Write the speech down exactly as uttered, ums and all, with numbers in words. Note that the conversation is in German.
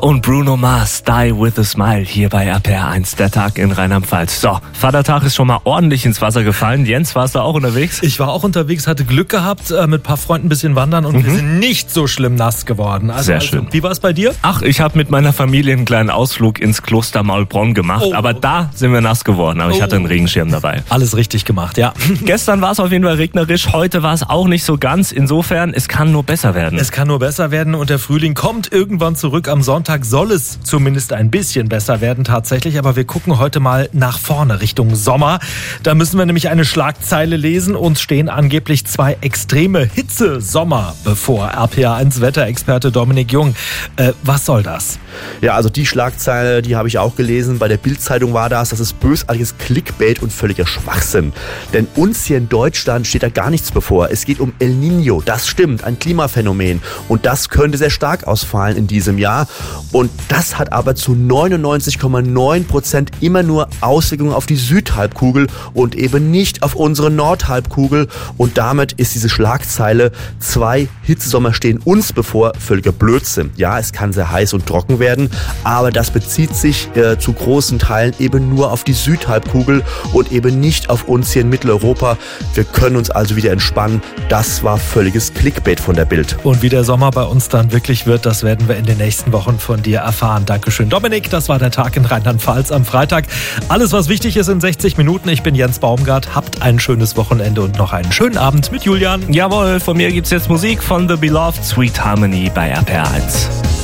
Und Bruno Mars, Die With A Smile, hier bei R P R eins, der Tag in Rheinland-Pfalz. So, Vatertag ist schon mal ordentlich ins Wasser gefallen. Jens, warst du auch unterwegs? Ich war auch unterwegs, hatte Glück gehabt, äh, mit ein paar Freunden ein bisschen wandern und mhm. wir sind nicht so schlimm nass geworden. Also, Sehr schön. Also, wie war es bei dir? Ach, ich habe mit meiner Familie einen kleinen Ausflug ins Kloster Maulbronn gemacht, oh. aber da sind wir nass geworden, aber oh. ich hatte einen Regenschirm dabei. Alles richtig gemacht, ja. Gestern war es auf jeden Fall regnerisch, heute war es auch nicht so ganz. Insofern, es kann nur besser werden. Es kann nur besser werden und der Frühling kommt irgendwann zurück. Am Sonntag soll es zumindest ein bisschen besser werden tatsächlich, aber wir gucken heute mal nach vorne Richtung Sommer. Da müssen wir nämlich eine Schlagzeile lesen. Uns stehen angeblich zwei extreme Hitze-Sommer bevor. R P R eins Wetterexperte Dominik Jung. Äh, was soll das? Ja, also die Schlagzeile, die habe ich auch gelesen. Bei der Bild-Zeitung war das. Das ist bösartiges Clickbait und völliger Schwachsinn. Denn uns hier in Deutschland steht da gar nichts bevor. Es geht um El Niño. Das stimmt, ein Klimaphänomen. Und das könnte sehr stark ausfallen in diesem Jahr. Und das hat aber zu neunundneunzig Komma neun Prozent immer nur Auswirkungen auf die Südhalbkugel und eben nicht auf unsere Nordhalbkugel. Und damit ist diese Schlagzeile, zwei Hitzesommer stehen uns bevor, völliger Blödsinn. Ja, es kann sehr heiß und trocken werden, aber das bezieht sich äh, zu großen Teilen eben nur auf die Südhalbkugel und eben nicht auf uns hier in Mitteleuropa. Wir können uns also wieder entspannen. Das war völliges Clickbait von der Bild. Und wie der Sommer bei uns dann wirklich wird, das werden wir in den nächsten Wochen von dir erfahren. Dankeschön, Dominik. Das war der Tag in Rheinland-Pfalz am Freitag. Alles, was wichtig ist in sechzig Minuten. Ich bin Jens Baumgart. Habt ein schönes Wochenende und noch einen schönen Abend mit Julian. Jawohl, von mir gibt's jetzt Musik von The Beloved, Sweet Harmony bei R P R eins.